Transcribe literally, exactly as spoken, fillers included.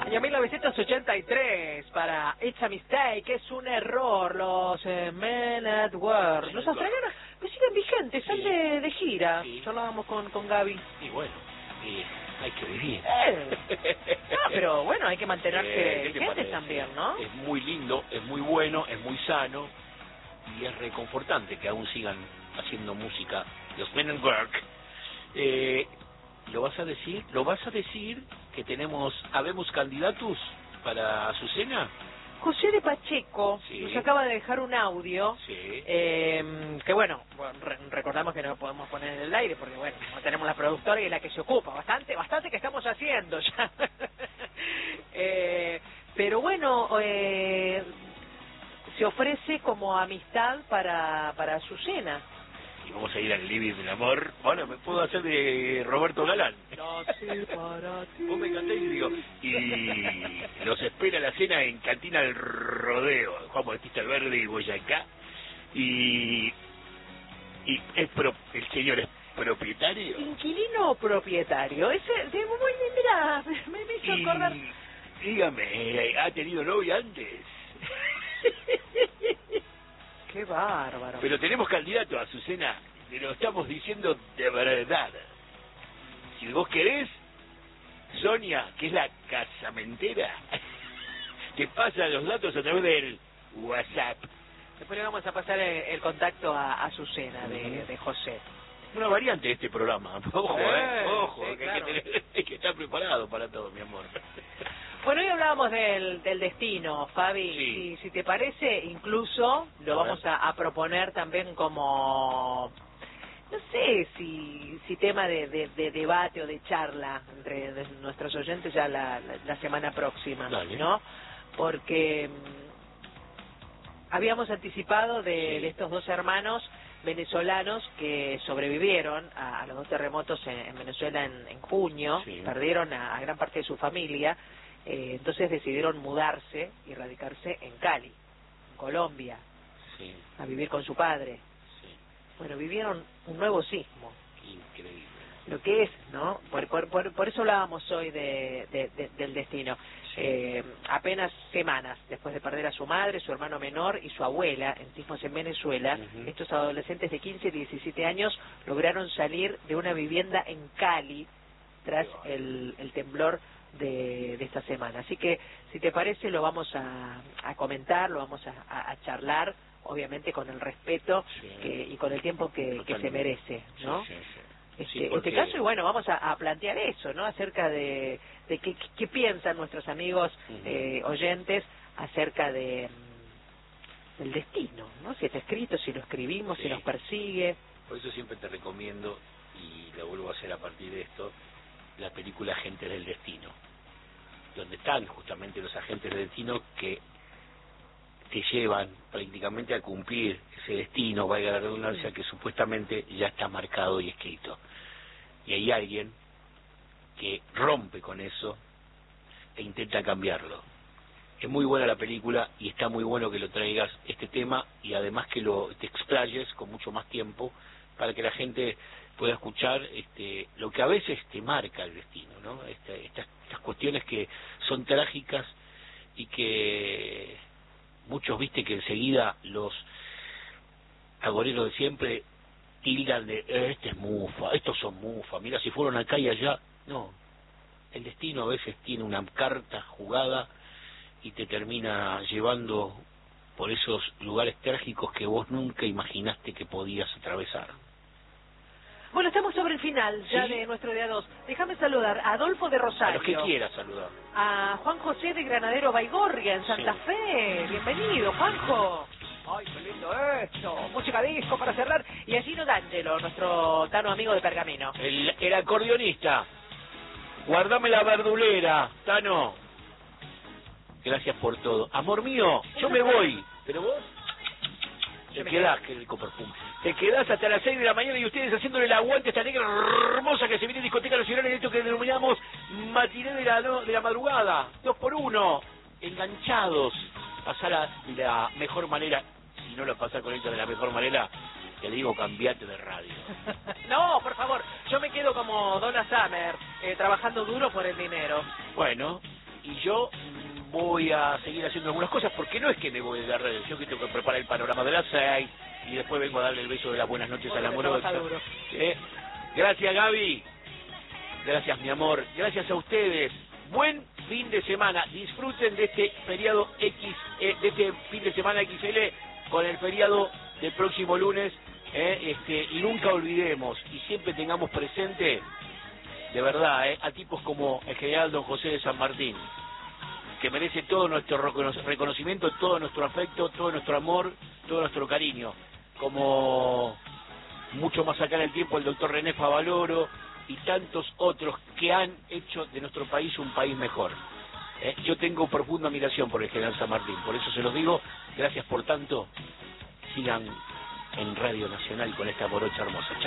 Año mil novecientos ochenta y tres para It's a Mistake, es un error, los eh, Men at Work. Los australianos pues siguen vigentes, están sí. de, de gira. Sí. Ya hablábamos con, con Gaby. Y bueno, y hay que vivir. Eh. No, pero bueno, hay que mantenerse eh, vigentes también, ¿no? Es muy lindo, es muy bueno, es muy sano y es reconfortante que aún sigan haciendo música los Men at Work. Eh, ¿Lo vas a decir? ¿Lo vas a decir que tenemos, habemos candidatos para Azucena? José de Pacheco sí. nos acaba de dejar un audio, sí. eh, que bueno, re recordamos que no lo podemos poner en el aire porque bueno, no tenemos la productora y es la que se ocupa, bastante, bastante que estamos haciendo ya. eh, pero bueno, eh, se ofrece como amistad para, para Azucena. Y vamos a ir al living del amor. Bueno, me puedo hacer de Roberto Galán. Nací para ti. Vos me canté y digo, y los espera la cena en Cantina del Rodeo, Juan Bautista Alberdi y Boyacá. Y, y es pro, el señor es propietario. ¿Inquilino o propietario? Ese, de, mira, me, me hizo y, acordar. Dígame, ¿ha tenido novia antes? Qué bárbaro. Pero tenemos candidato a Azucena, te lo estamos diciendo de verdad. Si vos querés, Sonia, que es la casamentera, te pasa los datos a través del WhatsApp. Después le vamos a pasar el, el contacto a Azucena de, de José. Una variante de este programa. Ojo, eh, eh ojo, sí, que, claro. hay que, tener, hay que estar preparado para todo, mi amor. Bueno, hoy hablábamos del, del destino, Fabi. Sí. Y si te parece, incluso lo a vamos a, a proponer también como, no sé si si tema de, de, de debate o de charla entre de nuestros oyentes ya la, la, la semana próxima, Dale. ¿no? Porque mmm, habíamos anticipado de, sí. de estos dos hermanos venezolanos que sobrevivieron a, a los dos terremotos en, en Venezuela en, en junio, sí. perdieron a, a gran parte de su familia. Eh, entonces decidieron mudarse y radicarse en Cali, en Colombia, sí. a vivir con su padre. Sí. Bueno, vivieron un nuevo sismo. Increíble. Lo que es, ¿no? Por, por, por, por eso hablábamos hoy de, de, de, del destino. Sí. Eh, apenas semanas después de perder a su madre, su hermano menor y su abuela en sismos en Venezuela, uh-huh. estos adolescentes de quince y diecisiete años lograron salir de una vivienda en Cali tras el, el temblor De, de esta semana. Así que, si te parece, lo vamos a, a comentar, lo vamos a, a, a charlar, obviamente con el respeto sí. que, y con el tiempo que, que se merece, ¿no? Sí, sí, sí. Este, Sí, porque... este caso, y bueno, vamos a, a plantear eso, ¿no? Acerca de, de qué, qué piensan nuestros amigos uh-huh. eh, oyentes acerca de del destino, ¿no? Si está escrito, si lo escribimos, sí. si nos persigue. Por eso siempre te recomiendo, y lo vuelvo a hacer a partir de esto, la película Agentes del Destino, donde están justamente los agentes del destino que te llevan prácticamente a cumplir ese destino, valga la redundancia, que supuestamente ya está marcado y escrito. Y hay alguien que rompe con eso e intenta cambiarlo. Es muy buena la película y está muy bueno que lo traigas este tema y además que lo te explayes con mucho más tiempo para que la gente pueda escuchar este, lo que a veces te marca el destino, ¿no? Este, estas, estas cuestiones que son trágicas y que muchos, viste, que enseguida los agoreros de siempre tildan de eh, este es mufa, estos son mufa, mira si fueron acá y allá. No, el destino a veces tiene una carta jugada y te termina llevando por esos lugares trágicos que vos nunca imaginaste que podías atravesar. Bueno, estamos sobre el final ya ¿Sí? de nuestro día dos. Déjame saludar a Adolfo de Rosario. A los que quieras saludar. A Juan José de Granadero Baigorria, en Santa sí. Fe. Bienvenido, Juanjo. Ay, qué lindo esto. Música disco para cerrar. Y a Gino D'Angelo, nuestro Tano amigo de Pergamino. El, el acordeonista. Guardame la verdulera, Tano. Gracias por todo. Amor mío, yo me voy. ¿Pero vos? Te quedás, qué rico perfume. Te quedás hasta las seis de la mañana y ustedes haciéndole el aguante a esta negra hermosa que se viene en Discoteca Nacional en esto que denominamos matiné de la, no, de la madrugada. Dos por uno. Enganchados. Pasala de la mejor manera. Si no lo pasás con esto de la mejor manera, te digo, cambiate de radio. No, por favor. Yo me quedo como Donna Summer, eh, trabajando duro por el dinero. Bueno, y yo voy a seguir haciendo algunas cosas, porque no es que me voy de la red, yo que tengo que preparar el panorama de las seis, y después vengo a darle el beso de las buenas noches a la morocha. Eh, gracias, Gaby. Gracias, mi amor. Gracias a ustedes. Buen fin de semana. Disfruten de este feriado X, eh, de este fin de semana X L con el feriado del próximo lunes. Eh, este, y nunca olvidemos y siempre tengamos presente, de verdad, eh, a tipos como el general Don José de San Martín, que merece todo nuestro reconocimiento, todo nuestro afecto, todo nuestro amor, todo nuestro cariño, como mucho más acá en el tiempo el doctor René Favaloro y tantos otros que han hecho de nuestro país un país mejor. Eh, yo tengo profunda admiración por el general San Martín, por eso se los digo, gracias por tanto, sigan en Radio Nacional con esta morocha hermosa.